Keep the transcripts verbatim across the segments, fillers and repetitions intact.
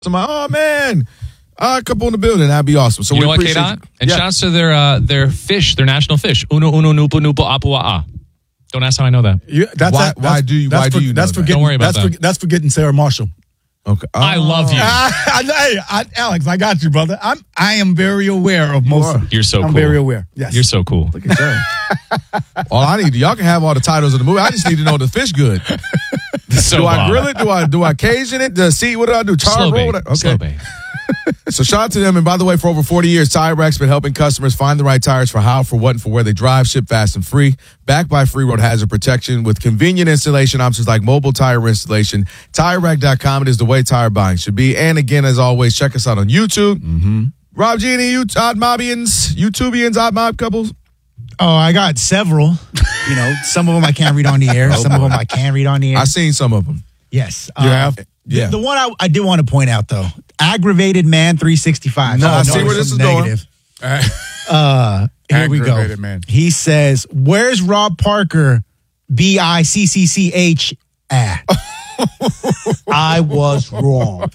I'm like, oh, man, uh, a couple in the building. That'd be awesome. So you we know what, appreciate K-Dot? And yeah. shouts to their, uh, their fish, their national fish. Uno, uno, nupo, nupo, apua'a. Don't ask how I know that. You, that's why, a, that's, why do you, that's why for, do you know that's that? forgetting, Don't worry about that's that. For, that's forgetting Sarah Marshall. Okay. Oh. I love you. I, I, I, Alex, I got you, brother. I'm, I am very aware of most of You're so I'm cool. very aware. Yes. You're so cool. Look at that. All I need, y'all can have all the titles of the movie. I just need to know the fish good. So do I Bob. grill it? Do I do I Cajun it? Do see what do I do? Char Slow roll bait. it? Okay. Slow bait. So shout out to them. And by the way, for over forty years, TireRack's been helping customers find the right tires for how, for what, and for where they drive. Ship fast and free. Backed by free road hazard protection with convenient installation options like mobile tire installation. Tire Rack dot com. It is the way tire buying should be. And again, as always, check us out on YouTube. Mm-hmm. Rob G, any you odd mobians, YouTubians, odd mob couples? Oh, I got several. You know, some of them I can't read on the air. Some of them I can read on the air. I seen some of them. Yes. You uh, have? Yeah. The, the one I, I did want to point out, though, Aggravated Man three sixty-five. No, So I see know where there's this some is going. negative. Uh, here we go. Aggravated Man. He says, where's Rob Parker, B I C C C H, at? I was wrong.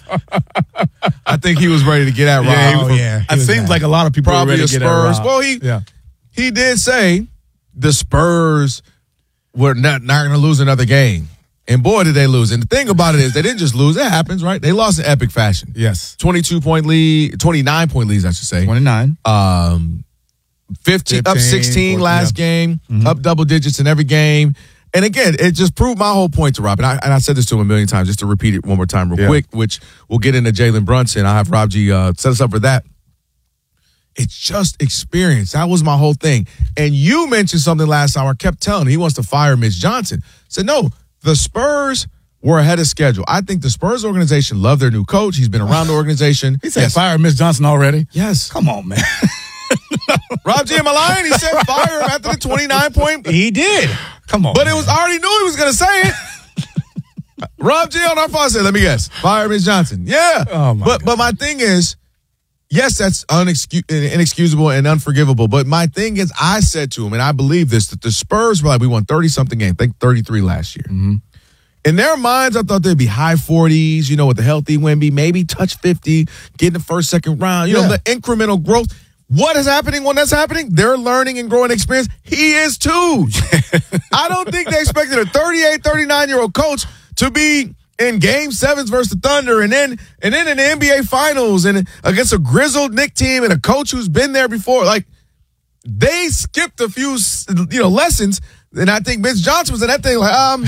I think he was ready to get at Rob. Yeah, he was- Oh, yeah. It seems like a lot of people Probably are ready the to get at Spurs. Rob. Well, he yeah. he did say the Spurs were not, not going to lose another game. And boy, did they lose. And the thing about it is they didn't just lose. It happens, right? They lost in epic fashion. Yes. twenty-two point lead, twenty-nine point leads, I should say. twenty-nine. Um, fifteen, up fifteen, sixteen last yeah. game, Mm-hmm. up double digits in every game. And again, it just proved my whole point to Rob. And I, and I said this to him a million times, just to repeat it one more time real Yeah. quick, which we'll get into Jalen Brunson. I'll have Rob G uh, set us up for that. It's just experience. That was my whole thing. And you mentioned something last time. I kept telling him he wants to fire Mitch Johnson. I said, no, the Spurs were ahead of schedule. I think the Spurs organization loved their new coach. He's been around the organization. He said yes. fire Miss Johnson already. Yes. Come on, man. Rob G, am I lying? He said fire him after the twenty-nine point. He did. Come on. But man. it was I already knew he was going to say it. Rob G on our phone said, let me guess, fire Mitch Johnson. Yeah. Oh, my but God. but my thing is, yes, that's unexcus- inexcusable and unforgivable. But my thing is, I said to him, and I believe this, that the Spurs were like, we won thirty-something games, I think thirty-three last year. Mm-hmm. In their minds, I thought they'd be high forties, you know, with a healthy Wemby, maybe touch fifty, get in the first, second round, you Yeah. know, the incremental growth. What is happening when that's happening? They're learning and growing experience. He is too. I don't think they expected a thirty-eight, thirty-nine-year-old coach to be in game sevens versus the Thunder and then and then in the N B A Finals and against a grizzled Knick team and a coach who's been there before. Like, they skipped a few, you know, lessons. And I think Mitch Johnson was in that thing like, um,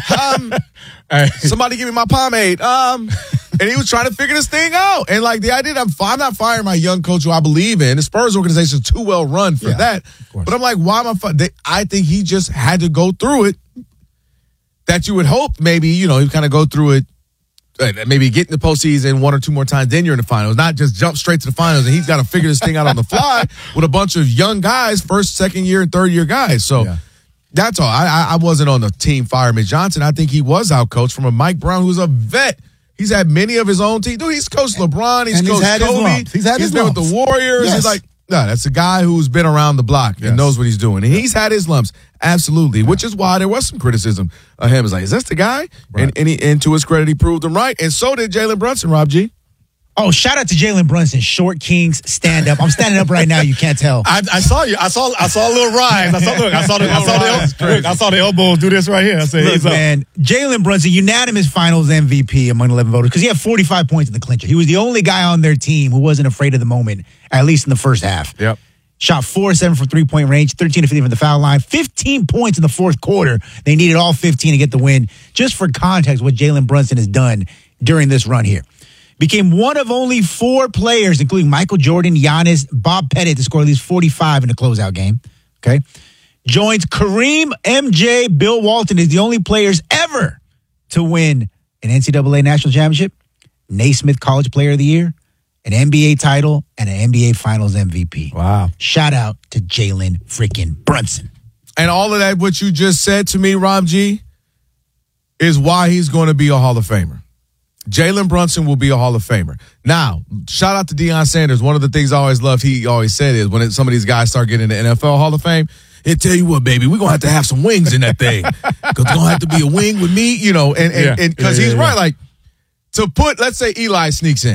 um, somebody give me my pomade. Um, and he was trying to figure this thing out. And like the idea that I'm, I'm not firing my young coach who I believe in. The Spurs organization is too well run for Yeah, that. But I'm like, why am I? Fi- they, I think he just had to go through it. That you would hope maybe, you know, you kind of go through it, uh, maybe get in the postseason one or two more times, then you're in the finals, not just jump straight to the finals. And he's got to figure this thing out on the fly with a bunch of young guys, first, second year, and third year guys. So Yeah. that's all. I, I I wasn't on the team fire Mitch Johnson. I think he was out coached from a Mike Brown who's a vet. He's had many of his own teams. Dude, he's coached LeBron. He's And he's coached had his Kobe. lumps. He's had his been with lumps. the Warriors. Yes. He's like, no, that's a guy who's been around the block Yes. and knows what he's doing. And he's had his lumps. Absolutely. Which is why there was some criticism of him. It's like, is this the guy? Right. And, and, he, and to his credit, he proved him right. And so did Jalen Brunson, Rob G. Oh, shout out to Jalen Brunson, Short Kings stand up. I'm standing up right now. You can't tell. I, I saw you. I saw. I saw a little rise. I saw. Look. I saw the. I saw the. El- look, I saw the elbow do this right here. I said, Look, he's up. man, Jalen Brunson, unanimous Finals M V P among eleven voters because he had forty-five points in the clincher. He was the only guy on their team who wasn't afraid of the moment, at least in the first half. Yep. Shot four seven from three-point range, thirteen to fifteen from the foul line, fifteen points in the fourth quarter. They needed all fifteen to get the win. Just for context, what Jalen Brunson has done during this run here. Became one of only four players, including Michael Jordan, Giannis, Bob Pettit, to score at least forty-five in the closeout game. Okay. Joins Kareem, M J, Bill Walton is the only players ever to win an N C double A national championship, Naismith College Player of the Year, an N B A title, and an N B A Finals M V P. Wow. Shout out to Jalen freaking Brunson. And all of that, what you just said to me, Rob G, is why he's going to be a Hall of Famer. Jalen Brunson will be a Hall of Famer. Now, shout out to Deion Sanders. One of the things I always loved, he always said is when it, some of these guys start getting the N F L Hall of Fame, he'll tell you what, baby, we're going to have to have some wings in that thing. Because it's going to have to be a wing with me, you know, and because Yeah. and, and, Yeah, yeah, he's yeah. right. Like, to put, let's say Eli sneaks in.